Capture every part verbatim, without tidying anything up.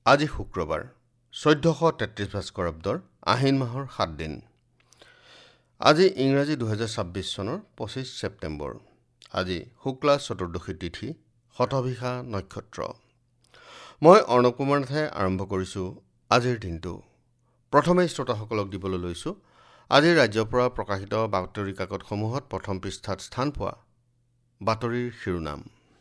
আজি শুক্ৰবাৰ চৈধ্যশ তেত্ৰিশ ভাস্কৰাব্দৰ আহিন মাহৰ সাত দিন। আজি ইংৰাজী দুহেজাৰ ছাব্বিছ চনৰ পঁচিছ ছেপ্টেম্বৰ। আজি শুক্লা চতুৰ্দশী তিথি, শতভিষা নক্ষত্ৰ। মই অৰ্ণৱ কুমাৰ নাথে আৰম্ভ কৰিছোঁ আজিৰ দিনটো। প্ৰথমে শ্ৰোতাসকলক দিবলৈ লৈছোঁ আজিৰ ৰাজ্যৰ পৰা প্ৰকাশিত বাতৰি কাকতসমূহত প্ৰথম পৃষ্ঠাত স্থান পোৱা বাতৰিৰ শিৰোনাম।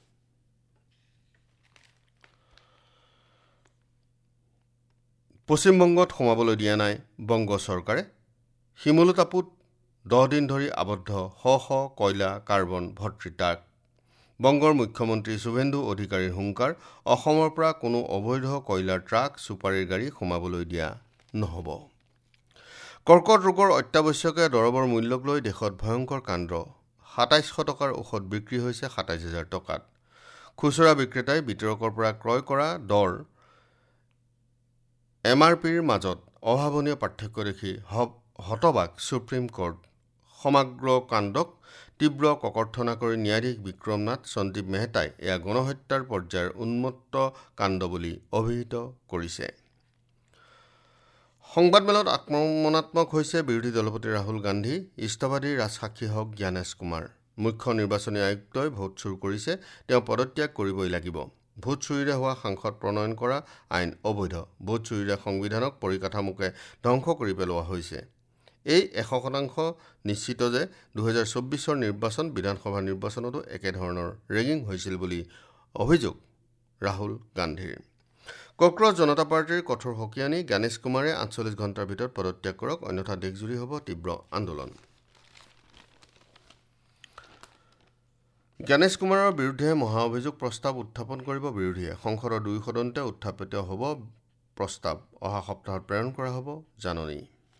পশ্চিমবংগত সোমাবলৈ দিয়া নাই বংগ চৰকাৰে। শিমলুতাপুত দহ দিন ধৰি আবদ্ধ শ শ কয়লা কাৰ্বন ভৰ্তি ট্ৰাক। বংগৰ মুখ্যমন্ত্ৰী শুভেন্দু অধিকাৰীৰ হুংকাৰ, অসমৰ পৰা কোনো অবৈধ কয়লাৰ ট্ৰাক চুপাৰীৰ গাড়ী সোমাবলৈ দিয়া নহ'ব। কৰ্কট ৰোগৰ অত্যাৱশ্যকীয় দৰৱৰ মূল্যক লৈ দেশত ভয়ংকৰ কাণ্ড। সাতাইছশ টকাৰ ঔষধ বিক্ৰী হৈছে সাতাইছ হাজাৰ টকাত। খুচুৰা বিক্ৰেতাই বিতৰকৰ পৰা ক্ৰয় কৰা দৰ এম আৰ পিৰ মাজত অভাৱনীয় পাৰ্থক্য দেখি হতবাক সুপ্ৰিম কোৰ্ট। সমগ্ৰ কাণ্ডক তীব্ৰ ককৰ্থনা কৰি ন্যায়াধীশ বিক্ৰম নাথ সঞ্জীৱ মেহতাই এয়া গণহত্যাৰ পৰ্যায়ৰ উন্মত্ত কাণ্ড বুলি অভিহিত কৰিছে। সংবাদমেলত আক্ৰমণাত্মক হৈছে বিৰোধী দলপতি ৰাহুল গান্ধী। ইষ্টবাদী ৰাজসাক্ষী হওক জ্ঞানেশ কুমাৰ। মুখ্য নিৰ্বাচনী আয়ুক্তই ভোট চুৰ কৰিছে, তেওঁ পদত্যাগ কৰিবই লাগিব। ভোট চুৰিৰে হোৱা সাংসদ প্ৰণয়ন কৰা আইন অবৈধ। ভোট চুৰিৰে সংবিধানক পৰিকাঠামোকে ধ্বংস কৰি পেলোৱা হৈছে। এই এশ শতাংশ নিশ্চিত যে দুহেজাৰ চৌব্বিছৰ নিৰ্বাচন বিধানসভা নিৰ্বাচনতো একেধৰণৰ ৰেগিং হৈছিল বুলি অভিযোগ ৰাহুল গান্ধীৰ। কক্ৰজ জনতা পাৰ্টীৰ কঠোৰ সকিয়ানী জ্ঞানেশ কুমাৰে আঠচল্লিছ ঘণ্টাৰ ভিতৰত পদত্যাগ কৰক, অন্যথা দেশজুৰি হ'ব তীব্ৰ আন্দোলন। জ্ঞানেশ কুমাৰৰ বিৰুদ্ধে মহা অভিযোগ প্ৰস্তাৱ উত্থাপন কৰিব বিৰোধীয়ে। সংসদৰ দুই সদনতে উত্থাপিত হ'ব প্ৰস্তাৱ। অহা সপ্তাহত প্ৰেৰণ কৰা হ'ব জাননী।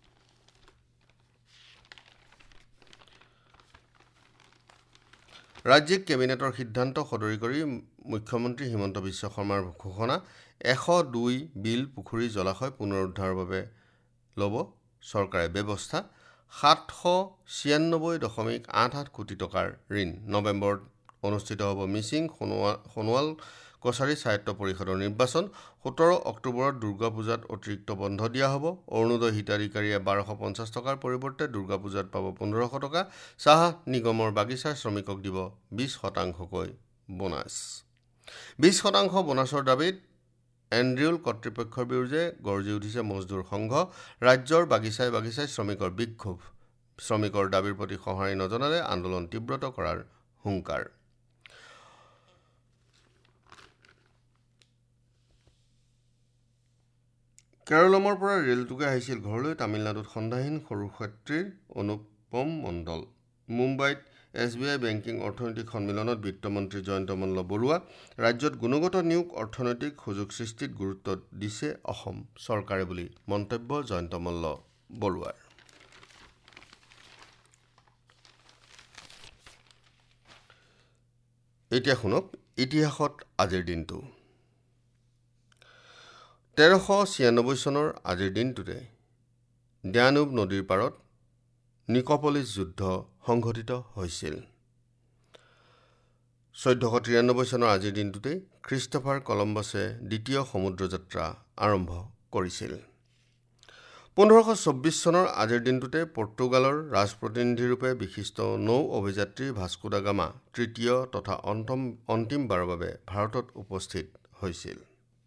ৰাজ্যিক কেবিনেটৰ সিদ্ধান্ত সদৰি কৰি মুখ্যমন্ত্ৰী হিমন্ত বিশ্ব শৰ্মাৰ ঘোষণা, এশ দুই বিল পুখুৰী জলাশয় পুনৰুদ্ধাৰৰ বাবে ল'ব চৰকাৰে ব্যৱস্থা। সাতশ ছিয়ান্নব্বৈ দশমিক আঠ আঠ কোটি টকাৰ ঋণ। নৱেম্বৰত অনুষ্ঠিত হ'ব মিচিং সোণোৱাল কছাৰী স্বায়ত্ত পৰিষদৰ নিৰ্বাচন। সোতৰ অক্টোবৰত দুৰ্গা পূজাত অতিৰিক্ত বন্ধ দিয়া হ'ব। অৰুণোদয় হিতাধিকাৰীয়ে বাৰশ পঞ্চাছ টকাৰ পৰিৱৰ্তে দুৰ্গা পূজাত পাব পোন্ধৰশ টকা। চাহ নিগমৰ বাগিচাৰ শ্ৰমিকক দিব বিছ শতাংশকৈ বোনাছ। বিছ শতাংশ বোনাছৰ দাবীত এনড্ৰিউল কৰ্তৃপক্ষৰ বিৰুদ্ধে গৰ্জি উঠিছে মজদুৰ সংঘ। ৰাজ্যৰ বাগিচাই বাগিচাই শ্ৰমিকৰ বিক্ষোভ। শ্ৰমিকৰ দাবীৰ প্ৰতি সঁহাৰি নজনালে আন্দোলন তীব্ৰতৰ কৰাৰ হুংকাৰ। কেৰলমৰ পৰা ৰেলযোগে আহিছিল ঘৰলৈ তামিলনাডুত সন্ধানহীন সৰুক্ষেত্ৰীৰ অনুপম মণ্ডল। মুম্বাইত এছ বি আই বেংকিং অৰ্থনৈতিক সন্মিলনত বিত্তমন্ত্ৰী জয়ন্ত মল্ল বৰুৱা। ৰাজ্যত গুণগত নিয়োগ অৰ্থনৈতিক সুযোগ সৃষ্টিত গুৰুত্ব দিছে অসম চৰকাৰে বুলি মন্তব্য জয়ন্ত মল্ল বৰুৱাৰ। এতিয়া শুনক ইতিহাসত আজিৰ দিনটো। তেৰশ ছিয়ান্নব্বৈ চনৰ আজিৰ দিনটোতে দ্যানুব নদীৰ পাৰত নিকপলিছ যুদ্ধ সংঘটিত হৈছিল। চৈধ্যশ তিৰান্নব্বৈ চনৰ আজিৰ দিনটোতেই খ্ৰীষ্টফাৰ কলম্বাছে দ্বিতীয় সমুদ্ৰযাত্ৰা আৰম্ভ কৰিছিল। পোন্ধৰশ চৌব্বিছ চনৰ আজিৰ দিনটোতে পৰ্তুগালৰ ৰাজপ্ৰতিনিধিৰূপে বিশিষ্ট নৌ অভিযাত্ৰী ভাস্কো দা গামা তৃতীয় তথা অন্তিম অন্তিমবাৰৰ বাবে ভাৰতত উপস্থিত হৈছিল।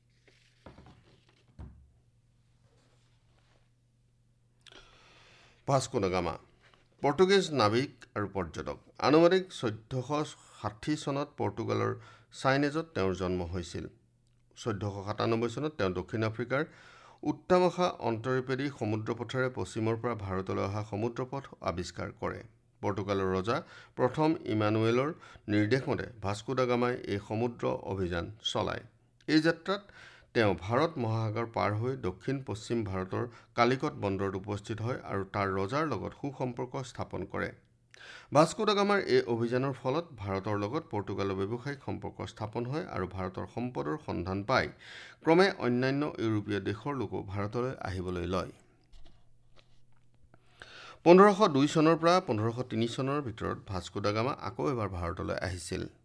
ভাস্কো দা গামা পৰ্তুগীজ নাবিক আৰু পৰ্যটক। আনুমানিক চৈধ্যশ ষাঠি চনত পৰ্তুগালৰ চাইনেজত তেওঁৰ জন্ম হৈছিল। চৈধ্যশ সাতান্নব্বৈ চনত তেওঁ দক্ষিণ আফ্ৰিকাৰ উত্তামখা অন্তৰীপেদি সমুদ্ৰপথেৰে পশ্চিমৰ পৰা ভাৰতলৈ অহা সমুদ্ৰপথ আৱিষ্কাৰ কৰে। পৰ্তুগালৰ ৰজা প্ৰথম ইমানুৱেলৰ নিৰ্দেশমতে ভাস্কো দা গামাই এই সমুদ্ৰ অভিযান চলায়। এই যাত্ৰাত তেওঁ ভাৰত মহাসাগৰ পাৰ হৈ দক্ষিণ পশ্চিম ভাৰতৰ কালিকট বন্দৰত উপস্থিত হয় আৰু তাৰ ৰজাৰ লগত সুসম্পৰ্ক স্থাপন কৰে। ভাস্কো দা গামাৰ এই অভিযানৰ ফলত ভাৰতৰ লগত পৰ্তুগালৰ ব্যৱসায়িক সম্পৰ্ক স্থাপন হয় আৰু ভাৰতৰ সম্পদৰ সন্ধান পাই ক্ৰমে অন্যান্য ইউৰোপীয় দেশৰ লোকো ভাৰতলৈ আহিবলৈ লয়। পোন্ধৰশ দুই চনৰ পৰা পোন্ধৰশ তিনি চনৰ ভিতৰত ভাস্কো দা গামা আকৌ এবাৰ ভাৰতলৈ আহিছিল।